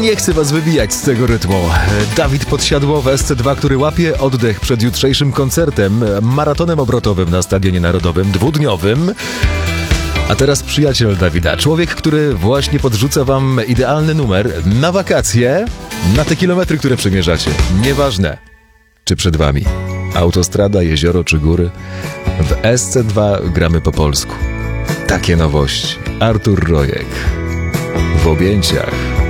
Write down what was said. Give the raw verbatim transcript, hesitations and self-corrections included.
Nie chcę was wybijać z tego rytmu. Dawid Podsiadło w S C dwa, który łapie oddech przed jutrzejszym koncertem, maratonem obrotowym na Stadionie Narodowym, dwudniowym. A teraz przyjaciel Dawida, człowiek, który właśnie podrzuca wam idealny numer na wakacje, na te kilometry, które przemierzacie. Nieważne, czy przed wami autostrada, jezioro czy góry. W S C dwa gramy po polsku. Takie nowości. Artur Rojek w objęciach.